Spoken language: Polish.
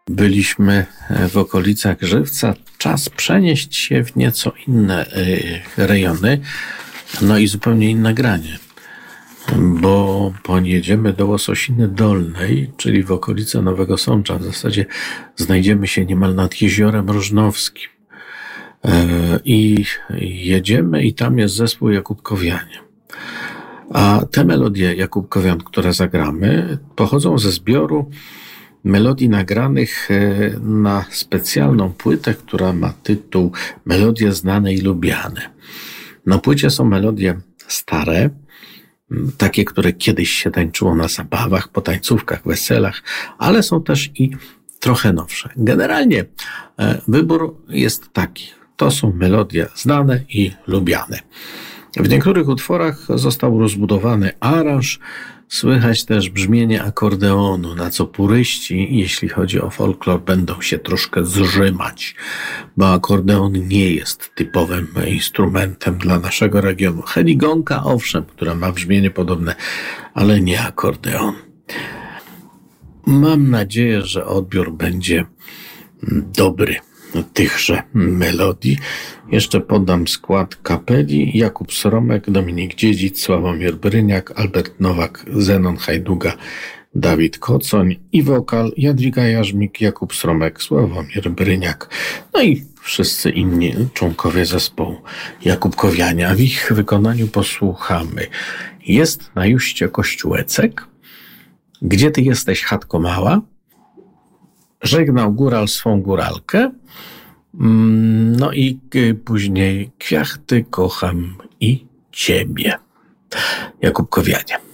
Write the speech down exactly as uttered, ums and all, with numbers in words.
Byliśmy w okolicach Żywca. Czas przenieść się w nieco inne rejony, no i zupełnie inne granie, bo pojedziemy do Łososiny Dolnej, czyli w okolice Nowego Sącza. W zasadzie znajdziemy się niemal nad Jeziorem Rożnowskim. I jedziemy i tam jest zespół Jakubkowianie. A te melodie Jakubkowian, które zagramy, pochodzą ze zbioru melodii nagranych na specjalną płytę, która ma tytuł Melodie znane i lubiane. Na płycie są melodie stare, takie, które kiedyś się tańczyło na zabawach, po tańcówkach, weselach, ale są też i trochę nowsze. Generalnie wybór jest taki. To są melodie znane i lubiane. W niektórych utworach został rozbudowany aranż, słychać też brzmienie akordeonu, na co puryści, jeśli chodzi o folklor, będą się troszkę zżymać, bo akordeon nie jest typowym instrumentem dla naszego regionu. Heligonka, owszem, która ma brzmienie podobne, ale nie akordeon. Mam nadzieję, że odbiór będzie dobry tychże melodii. Jeszcze podam skład kapeli: Jakub Sromek, Dominik Dziedzic, Sławomir Bryniak, Albert Nowak, Zenon Hajduga, Dawid Kocoń i wokal Jadwiga Jarzmik, Jakub Sromek, Sławomir Bryniak, no i wszyscy inni członkowie zespołu Jakubkowiania. W ich wykonaniu posłuchamy Jest na juście kościółecek, Gdzie ty jesteś, chatko mała, Żegnał góral swą góralkę, no i później Kwiachty kocham i ciebie. Jakubkowianie.